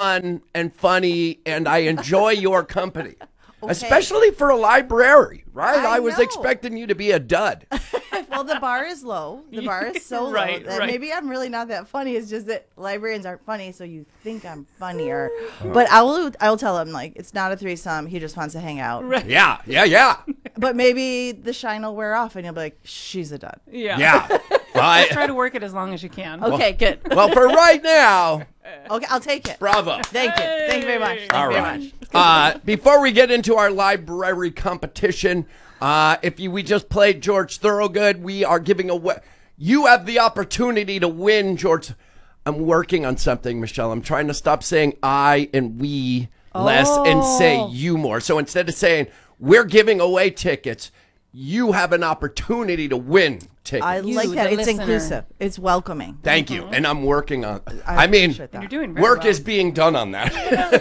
fun and funny, and I enjoy your company. Okay. Especially for a library, right? I was expecting you to be a dud. Well, the bar is low. The bar is so low that maybe I'm really not that funny. It's just that librarians aren't funny, so you think I'm funnier. But I will tell him, like, it's not a threesome. He just wants to hang out. Right. Yeah. But maybe the shine will wear off, and you'll be like, she's a dud. Yeah. Try to work it as long as you can. Okay, good. Well, for right now. Okay, I'll take it. Bravo. Thank you. Thank you very much. All right. Before we get into our library competition, we just played George Thorogood, we are giving away. You have the opportunity to win, George. I'm working on something, Michelle. I'm trying to stop saying I and we less and say you more. So instead of saying we're giving away tickets, you have an opportunity to win tickets. I like that. It's inclusive. It's welcoming. Thank you. And I'm working on you're doing very work well. is being done on that.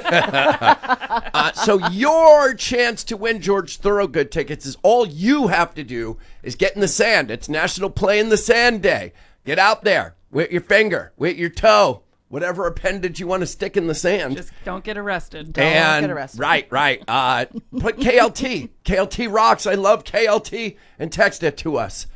So your chance to win George Thorogood tickets is all you have to do is get in the sand. It's National Play in the Sand Day. Get out there with your finger, with your toe, whatever appendage you want to stick in the sand. Just don't get arrested. Don't get arrested. Right. Put KLT. KLT rocks. I love KLT. And text it to us.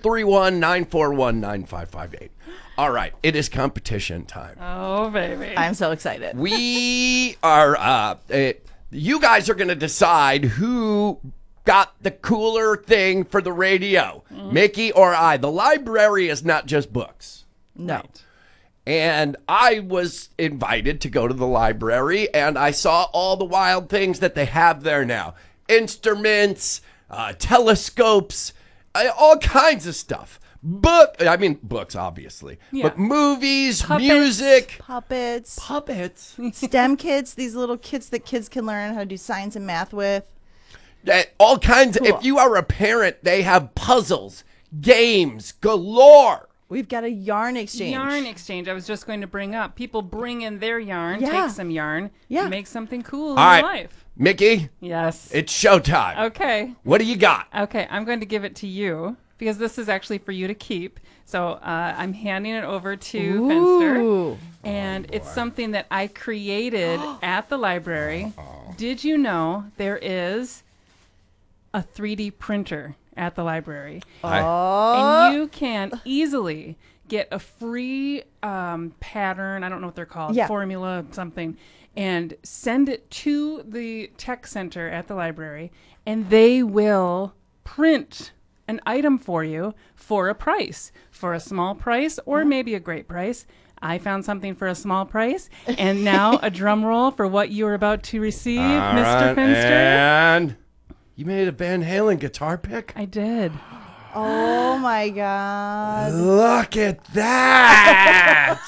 231-941-9558. All right. It is competition time. Oh, baby. I'm so excited. We are, you guys are going to decide who got the cooler thing for the radio, Mickey or I. The library is not just books. No. Right. And I was invited to go to the library, and I saw all the wild things that they have there now. Instruments, telescopes, all kinds of stuff. Books, obviously. Yeah. But movies, Puppets. music. Puppets. STEM kids, these little kits that kids can learn how to do science and math with. All kinds. Cool. If you are a parent, they have puzzles, games galore. We've got a yarn exchange. I was just going to bring up. People bring in their yarn, Yeah. take some yarn, make something cool in right. your life. Mickey, Yes. it's showtime. Okay. What do you got? Okay, I'm going to give it to you because this is actually for you to keep. So I'm handing it over to Fenster. And it's something that I created at the library. Did you know there is a 3D printer at the library? And you can easily get a free pattern, I don't know what they're called, formula, something, and send it to the tech center at the library, and they will print an item for you for a price, for a small price or maybe a great price. I found something for a small price, and now a drum roll for what you are about to receive, Mr. Fenster. And you made a Van Halen guitar pick? I did. Oh my God. Look at that.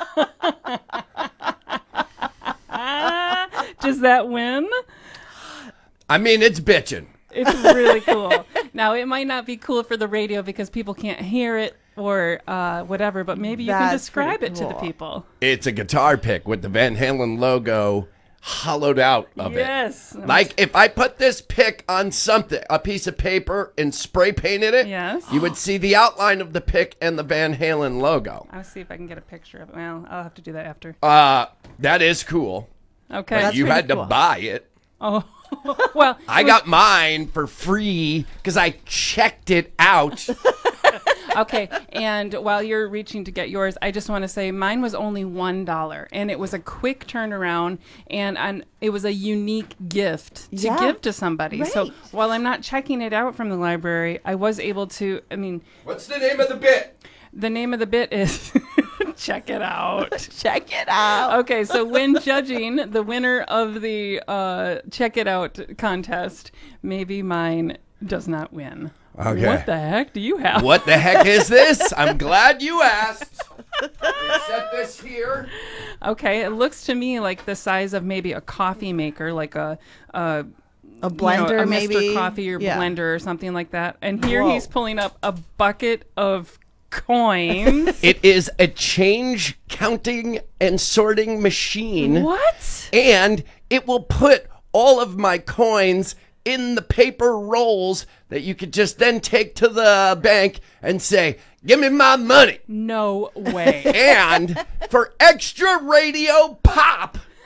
Does that win? I mean, it's bitchin'. It's really cool. Now, it might not be cool for the radio because people can't hear it or whatever, but maybe you can describe it to the people. It's a guitar pick with the Van Halen logo hollowed out of it. Yes. Like if I put this pick on something, a piece of paper, and spray painted it, you would see the outline of the pick and the Van Halen logo. I'll see if I can get a picture of it. Well, I'll have to do that after. That is cool. Okay. But you had to buy it. Oh. Well, I got mine for free because I checked it out. Okay, and while you're reaching to get yours, I just want to say mine was only $1, and it was a quick turnaround, and it was a unique gift to give to somebody. Right. So while I'm not checking it out from the library, I was able to, What's the name of the bit? The name of the bit is... Check it out. Check it out. Okay, so when judging the winner of the Check It Out contest, maybe mine does not win. Okay. What the heck do you have? What the heck is this? I'm glad you asked. Set this here. Okay, it looks to me like the size of maybe a coffee maker, like a blender, a maybe Mr. Coffee or blender or something like that. And here he's pulling up a bucket of coins. It is a change counting and sorting machine. What? And it will put all of my coins in the paper rolls that you could just then take to the bank and say, give me my money. No way. And for extra radio pop,